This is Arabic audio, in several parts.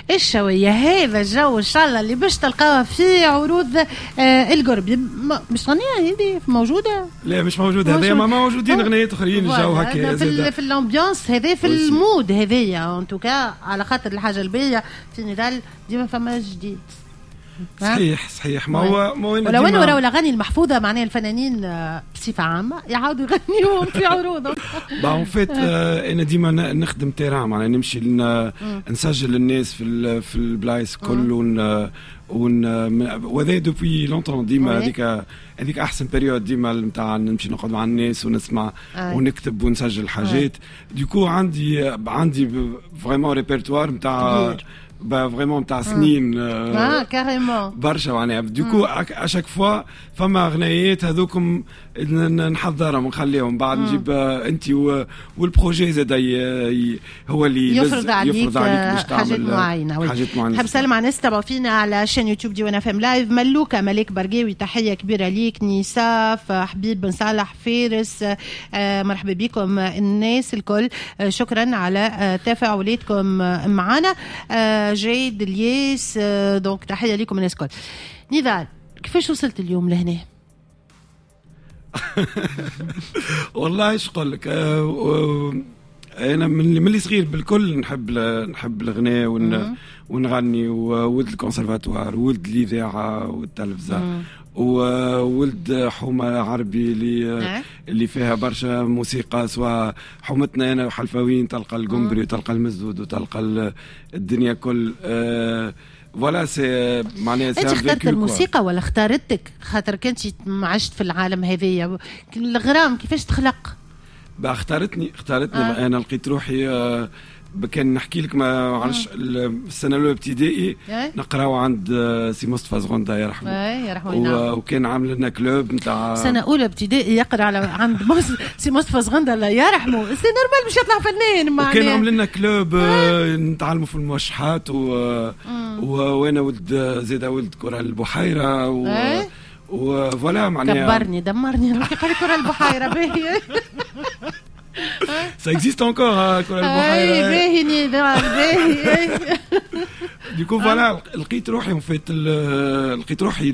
الشوية هذا الجو إن شاء الله اللي باش تلقاوها في عروض القربي. مش تغنيها هذه موجودة؟ لا مش موجودة، هذه ما موجودين غنيات أخرين الجو هكا في الأمبيانس هذا، في المود هذيا أن توكا، على خاطر الحاجة البيئة في نضال ديما فما جديد. صحيح ما هو ولو انه راهو الاغاني المحفوظه معناها الفنانين بصفه عامه يعاودوا يغنيوهم في عروضهم. ان فيت انا ديما نخدم تيران، معناها نمشي نسجل الناس في البلايص كل وذا دوبوي لونطون ديما هذيك احسن بيريود ديما نتاع نمشي نقعد مع الناس ونسمع ونكتب ونسجل حاجات. ديكو عندي فريمون ريبرتوار نتاع فريمون نتاع سنين كاريمون برشا معناها. دوكو اشاك فوا فما غنايات هذوكم نحضرهم ونخليهم بعد نجيب انت والبروجي زاد هو اللي يفرض عليك باش تعمل حاجات معينه. نحب نسلم على الناس تبعوا فينا على شان يوتيوب ديوانا فام لايف. ملوكه ملك برقاوي تحيه كبيره ليك. نيساف حبيب بن صالح فارس مرحبا بكم الناس الكل. شكرا على تفاعلاتكم معنا. جيد الياس دونك تحيه لكم الناس الكل. نضال كيفاش وصلت اليوم لهنا؟ والله ايش نقول لك، انا من اللي صغير بالكل نحب الغناء ونغني، وولد الكونسرفاتوار وولد الاذاعه والتلفزه وولد حومه عربي اللي فيها برشا موسيقى، سواء حومتنا انا وحلفاوين تلقى القنبري وتلقى المزود وتلقى الدنيا كل فوالا. سي معناها انت اخترت الموسيقى ولا اختارتك خاطر كنت عشت في العالم هذايا؟ الغرام كيفاش تخلق؟ اختارتني انا لقيت روحي كان نحكي لك ما عرفش السنه الاولى ابتدائي نقراو عند سي مصطفى زغنده يرحمه وكان عامل لنا كلوب نتاع سنه اولى ابتدائي يقرا على عند سي مصطفى زغنده الله يرحمه. سي نورمال باش يطلع فنان معناها. وكان عامل لنا كلوب نتعلموا في الموشحات وانا ولد زيد ولد كره البحيره وفوالا معناها كبرني دمرني روحي قال كره البحيره باهي. Ça existe encore كرة البحيرة. باهي. ديكو فوالا لقيت روحي وفيت لقيت روحي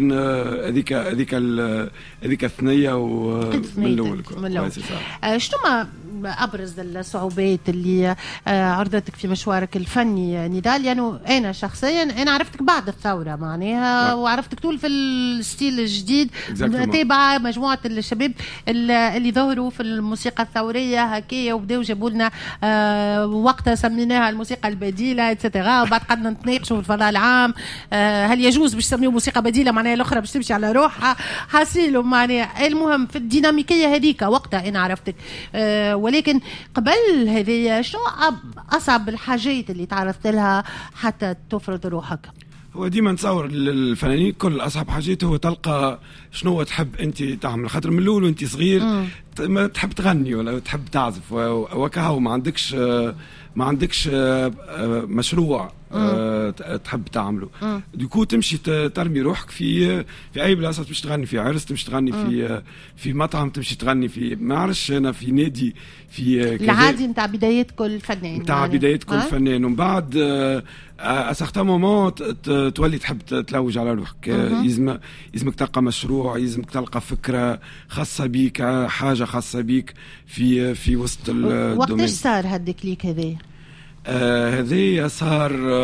هذيك الثنية ومن الأول. شنو ما أبرز الصعوبات اللي عرضتك في مشوارك الفني نضال؟ يعني أنا شخصيا أنا عرفتك بعد الثورة معناها وعرفتك طول في الستيل الجديد تابع مجموعة الشباب اللي ظهروا في الموسيقى الثورية هكايا وبداو جابوا لنا وقتها سميناها الموسيقى البديلة اتسيتيرا. وبعد قعدنا نتناقشوا في الفضاء العام هل يجوز باش نسميوه موسيقى بديلة معناها الأخرى باش تمشي على روحها حاسيلو معناها. المهم في الديناميكية هذيك وقتها أنا عرفتك. ولكن قبل هذه شنو أصعب الحاجات اللي تعرضت لها حتى تفرض روحك؟ هو ديما نتصور الفنانين كل أصعب حاجات هو تلقى شنو تحب أنت تعمل، خاطر من الأول وأنت صغير ما تحب تغني ولا تحب تعزف وكهو ما عندكش مشروع تحب تعمله. ديكو تمشي ترمي روحك في اي بلاصه، تمشي تغني في عرس، تمشي تغني في مطعم، تمشي تغني في ما عرفش انا في نادي في العادي نتاع بدايات كل فنان نتاع بدايات كل فنان. ومن بعد اسختم مومون تولي تحب تلوج على روحك. يلزمك تلقى مشروع، يلزمك تلقى فكره خاصه بيك، حاجه خاصه بيك في وسط الدومين. وقتاش صار هالديكليك هذا؟ هذه صار